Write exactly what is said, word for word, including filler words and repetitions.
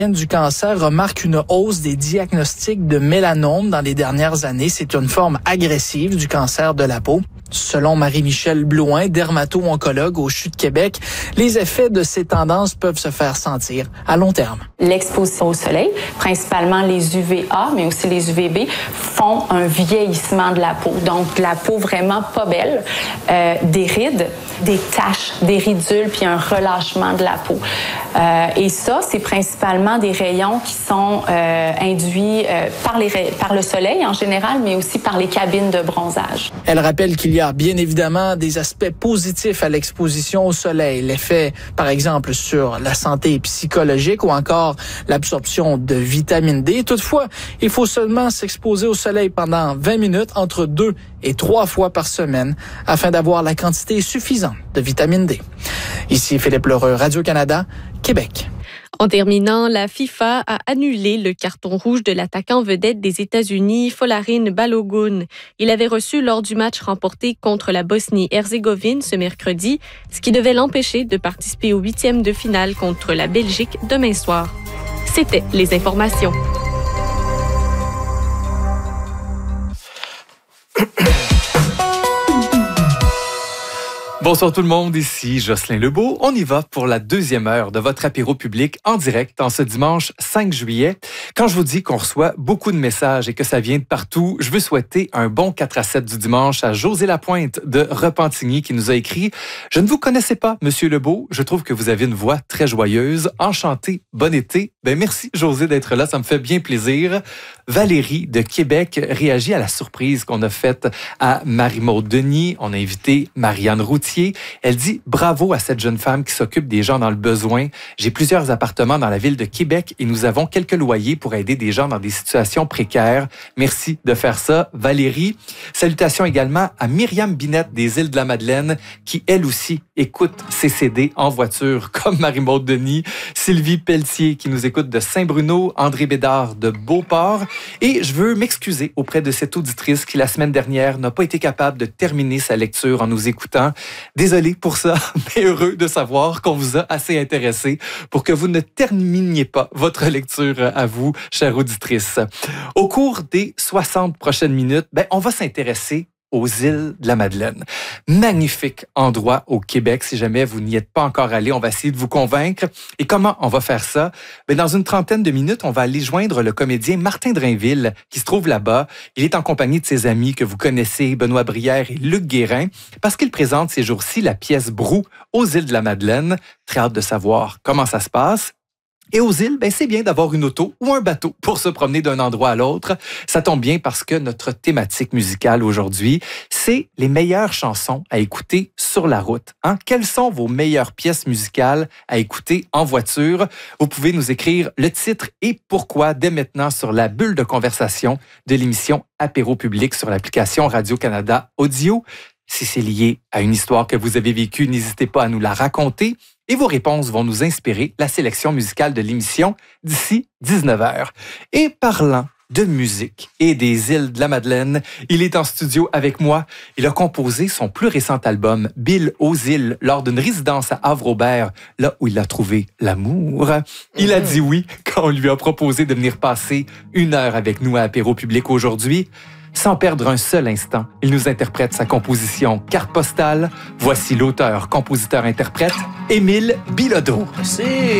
du cancer remarque une hausse des diagnostics de mélanome dans les dernières années. C'est une forme agressive du cancer de la peau. Selon Marie-Michelle Blouin, dermato-oncologue au C H U de Québec, les effets de ces tendances peuvent se faire sentir à long terme. L'exposition au soleil, principalement les U V A, mais aussi les U V B, font un vieillissement de la peau. Donc, la peau vraiment pas belle, euh, des rides, des taches, des ridules, puis un relâchement de la peau. Euh, et ça, c'est principalement des rayons qui sont euh, induits euh, par, les, par le soleil en général, mais aussi par les cabines de bronzage. Elle rappelle qu'il y a bien évidemment des aspects positifs à l'exposition au soleil. L'effet, par exemple, sur la santé psychologique ou encore l'absorption de vitamine D. Toutefois, il faut seulement s'exposer au soleil pendant vingt minutes entre deux et trois fois par semaine afin d'avoir la quantité suffisante de vitamine D. Ici Philippe Lheureux, Radio-Canada, Québec. En terminant, la FIFA a annulé le carton rouge de l'attaquant vedette des États-Unis, Folarin Balogun. Il avait reçu lors du match remporté contre la Bosnie-Herzégovine ce mercredi, ce qui devait l'empêcher de participer au huitième de finale contre la Belgique demain soir. C'était les informations. Bonsoir tout le monde, ici Jocelyn Lebeau. On y va pour la deuxième heure de votre apéro public en direct en ce dimanche cinq juillet. Quand je vous dis qu'on reçoit beaucoup de messages et que ça vient de partout, je veux souhaiter un bon quatre à sept du dimanche à José Lapointe de Repentigny qui nous a écrit « Je ne vous connaissais pas, Monsieur Lebeau. Je trouve que vous avez une voix très joyeuse. Enchanté. Bon été. » Ben merci José d'être là, ça me fait bien plaisir. Valérie de Québec réagit à la surprise qu'on a faite à Marie-Maude Denis. On a invité Marianne Routier. Elle dit « Bravo à cette jeune femme qui s'occupe des gens dans le besoin. J'ai plusieurs appartements dans la ville de Québec et nous avons quelques loyers pour aider des gens dans des situations précaires. Merci de faire ça, Valérie. » Salutations également à Myriam Binette des Îles de la Madeleine qui, elle aussi, écoute ses C D en voiture comme Marie-Maude Denis. Sylvie Pelletier qui nous écoute de Saint-Bruno. André Bédard de Beauport. Et je veux m'excuser auprès de cette auditrice qui, la semaine dernière, n'a pas été capable de terminer sa lecture en nous écoutant. Désolé pour ça, mais heureux de savoir qu'on vous a assez intéressé pour que vous ne terminiez pas votre lecture à vous, chère auditrice. Au cours des soixante prochaines minutes, ben, on va s'intéresser aux îles de la Madeleine. Magnifique endroit au Québec. Si jamais vous n'y êtes pas encore allé, on va essayer de vous convaincre. Et comment on va faire ça? Bien, dans une trentaine de minutes, on va aller joindre le comédien Martin Drainville qui se trouve là-bas. Il est en compagnie de ses amis que vous connaissez, Benoît Brière et Luc Guérin, parce qu'il présente ces jours-ci la pièce Brou aux îles de la Madeleine. Très hâte de savoir comment ça se passe. Et aux îles, ben c'est bien d'avoir une auto ou un bateau pour se promener d'un endroit à l'autre. Ça tombe bien parce que notre thématique musicale aujourd'hui, c'est les meilleures chansons à écouter sur la route. Hein? Quelles sont vos meilleures pièces musicales à écouter en voiture? Vous pouvez nous écrire le titre et pourquoi dès maintenant sur la bulle de conversation de l'émission Apéro Public sur l'application Radio-Canada Audio. Si c'est lié à une histoire que vous avez vécue, n'hésitez pas à nous la raconter. Et vos réponses vont nous inspirer la sélection musicale de l'émission d'ici dix-neuf heures. Et parlant de musique et des îles de la Madeleine, il est en studio avec moi. Il a composé son plus récent album, Bill aux îles, lors d'une résidence à Havre-Aubert, là où il a trouvé l'amour. Il a dit oui quand on lui a proposé de venir passer une heure avec nous à Apéro Public aujourd'hui. Sans perdre un seul instant, il nous interprète sa composition Carte postale. Voici l'auteur, compositeur, interprète, Émile Bilodeau. C'est